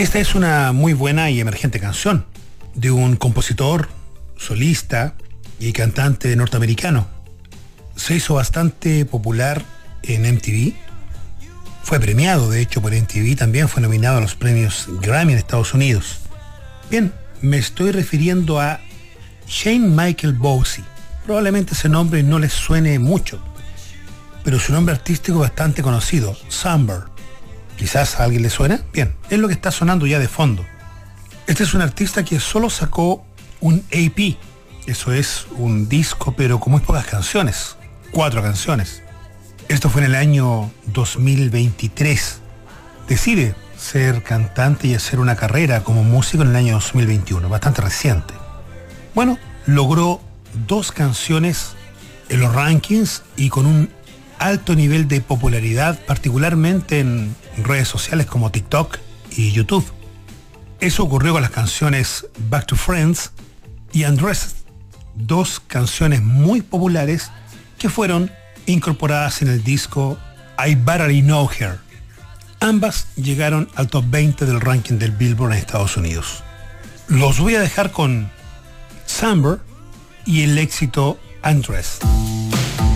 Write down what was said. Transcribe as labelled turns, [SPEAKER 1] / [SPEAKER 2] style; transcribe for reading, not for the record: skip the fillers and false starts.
[SPEAKER 1] Esta es una muy buena y emergente canción de un compositor, solista y cantante norteamericano. Se hizo bastante popular en MTV. Fue premiado, de hecho, por MTV. También fue nominado a los premios Grammy en Estados Unidos. Bien, me estoy refiriendo a Shane Michael Bowie. Probablemente ese nombre no les suene mucho, pero su nombre artístico es bastante conocido, Samber. Quizás a alguien le suena. Bien, es lo que está sonando ya de fondo. Este es un artista que solo sacó un EP. Eso es un disco, pero con muy pocas canciones. 4 canciones. Esto fue en el año 2023. Decide ser cantante y hacer una carrera como músico en el año 2021, bastante reciente. Bueno, logró 2 canciones en los rankings y con un alto nivel de popularidad, particularmente en redes sociales como TikTok y YouTube. Eso ocurrió con las canciones Back to Friends y Undressed, 2 canciones muy populares que fueron incorporadas en el disco I Barely Know Her. Ambas llegaron al top 20 del ranking del Billboard en Estados Unidos. Los voy a dejar con Samber y el éxito Undressed.